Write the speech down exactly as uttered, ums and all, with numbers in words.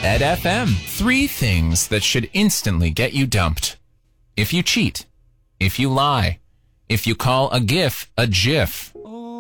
Ed F M. Three things that should instantly get you dumped. If you cheat. If you lie. If you call a GIF a GIF.